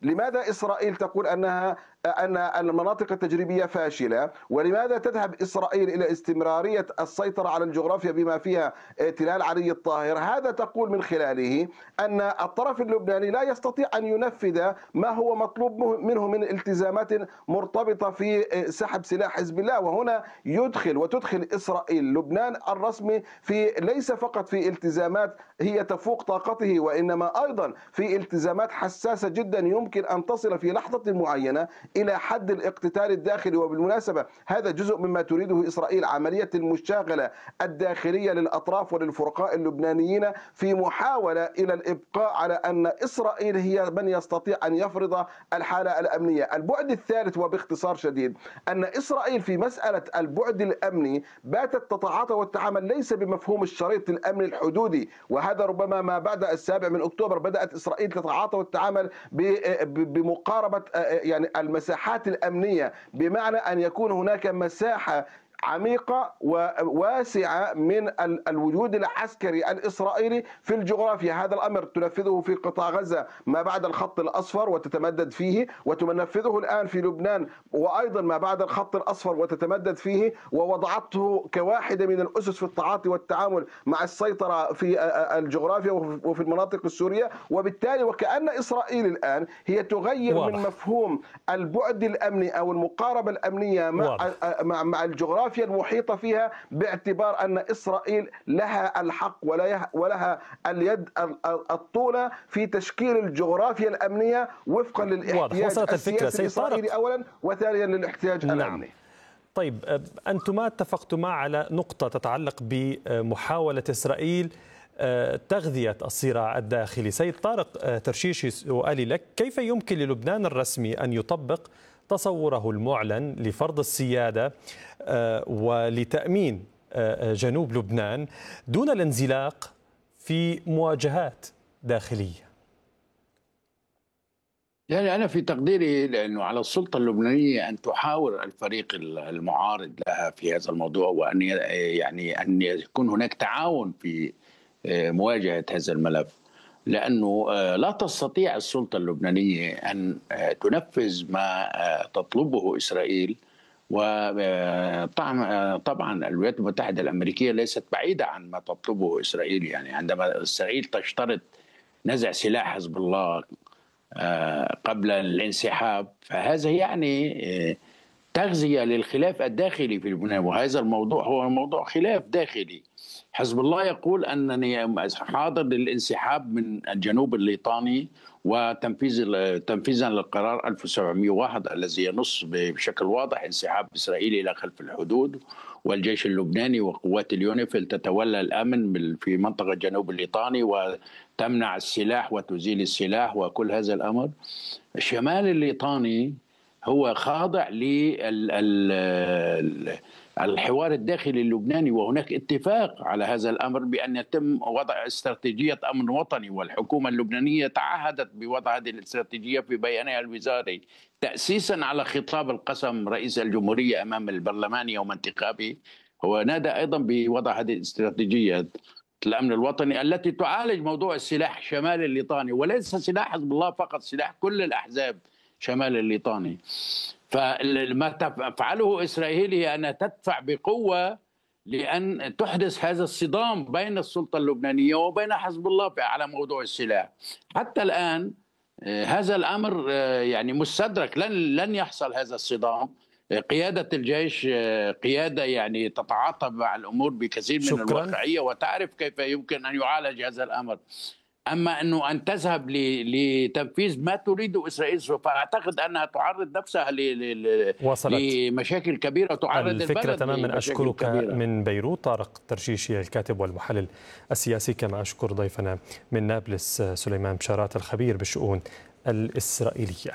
لماذا إسرائيل تقول أن المناطق التجريبية فاشلة؟ ولماذا تذهب إسرائيل إلى استمرارية السيطرة على الجغرافيا بما فيها تلال علي الطاهر؟ هذا تقول من خلاله أن الطرف اللبناني لا يستطيع أن ينفذ ما هو مطلوب منه من التزامات مرتبطة في سحب سلاح حزب الله. وهنا وتدخل إسرائيل لبنان الرسمي في ليس فقط في التزامات هي تفوق طاقته، وإنما أيضا في التزامات حساسة جدا يمكن أن تصل في لحظة معينة إلى حد الاقتتال الداخلي. وبالمناسبة هذا جزء مما تريده إسرائيل، عملية المشاغلة الداخلية للأطراف وللفرقاء اللبنانيين في محاولة إلى الإبقاء على أن إسرائيل هي من يستطيع أن يفرض الحالة الأمنية. البعد الثالث وباختصار شديد أن إسرائيل في مسألة البعد الأمني باتت تتعاطى والتعامل ليس بمفهوم الشريط الأمني الحدودي، وهذا ربما ما بعد 7 أكتوبر بدأت إسرائيل تتعاطى والتعامل بمقاربة يعني المساحات الأمنية، بمعنى أن يكون هناك مساحة عميقة وواسعة من الوجود العسكري الإسرائيلي في الجغرافيا. هذا الأمر تنفذه في قطاع غزة ما بعد الخط الأصفر وتتمدد فيه، وتنفذه الآن في لبنان وأيضا ما بعد الخط الأصفر وتتمدد فيه، ووضعته كواحدة من الأسس في التعاطي والتعامل مع السيطرة في الجغرافيا وفي المناطق السورية. وبالتالي وكأن إسرائيل الآن هي تغير من مفهوم البعد الأمني أو المقاربة الأمنية مع الجغرافيا المحيطة فيها، باعتبار أن إسرائيل لها الحق ولها اليد الطولة في تشكيل الجغرافيا الأمنية وفقا للاحتياج السياسي الإسرائيلي أولا، وثانيا للاحتياج الأمني. طيب، أنتما اتفقتما على نقطة تتعلق بمحاولة إسرائيل تغذية الصراع الداخلي. سيد طارق ترشيشي، سؤالي لك: كيف يمكن للبنان الرسمي أن يطبق تصوره المعلن لفرض السيادة ولتأمين جنوب لبنان دون الانزلاق في مواجهات داخلية؟ يعني أنا في تقديري لأنه على السلطة اللبنانية أن تحاور الفريق المعارض لها في هذا الموضوع، وأن أن يكون هناك تعاون في مواجهة هذا الملف، لأنه لا تستطيع السلطة اللبنانية أن تنفذ ما تطلبه إسرائيل. وطبعا الولايات المتحدة الأمريكية ليست بعيدة عن ما تطلبه إسرائيل. يعني عندما إسرائيل تشترط نزع سلاح حزب الله قبل الانسحاب، فهذا يعني تغذية للخلاف الداخلي في لبنان، وهذا الموضوع هو موضوع خلاف داخلي. حزب الله يقول أنني حاضر للانسحاب من الجنوب الليطاني تنفيذا للقرار 1701 الذي ينص بشكل واضح انسحاب إسرائيل إلى خلف الحدود، والجيش اللبناني وقوات اليونيفيل تتولى الأمن في منطقة الجنوب الليطاني وتمنع السلاح وتزيل السلاح وكل هذا الأمر. الشمال الليطاني هو خاضع للحوار الداخلي اللبناني، وهناك اتفاق على هذا الأمر بأن يتم وضع استراتيجية أمن وطني، والحكومة اللبنانية تعهدت بوضع هذه الاستراتيجية في بيانها الوزاري تأسيسا على خطاب القسم رئيس الجمهورية أمام البرلمان يوم انتخابه. هو نادى أيضا بوضع هذه الاستراتيجية الأمن الوطني التي تعالج موضوع السلاح شمال الليطاني، وليس سلاح حزب الله فقط، سلاح كل الأحزاب شمال الليطاني. فما تفعله إسرائيل هي أنها تدفع بقوة لأن تحدث هذا الصدام بين السلطة اللبنانية وبين حزب الله على موضوع السلاح. حتى الآن هذا الأمر يعني مستدرك، لن يحصل هذا الصدام. قيادة الجيش قيادة يعني تتعاطى مع الأمور بكثير من الواقعية وتعرف كيف يمكن أن يعالج هذا الأمر. أما أن تذهب لتنفيذ ما تريد إسرائيل، فأعتقد أنها تعرض نفسها لمشاكل كبيرة، تعرض الفكرة تماما. أشكرك من بيروت طارق ترشيشي الكاتب والمحلل السياسي، كما أشكر ضيفنا من نابلس سليمان بشارات الخبير بالشؤون الإسرائيلية.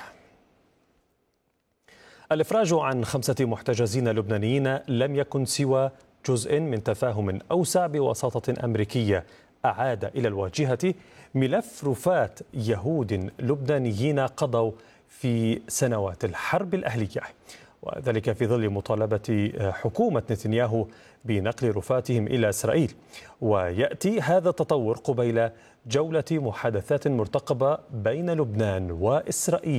الإفراج عن 5 محتجزين لبنانيين لم يكن سوى جزء من تفاهم أوسع بوساطة أمريكية أعاد إلى الواجهة ملف رفات يهود لبنانيين قضوا في سنوات الحرب الأهلية، وذلك في ظل مطالبة حكومة نتنياهو بنقل رفاتهم إلى إسرائيل. ويأتي هذا التطور قبيل جولة محادثات مرتقبة بين لبنان وإسرائيل.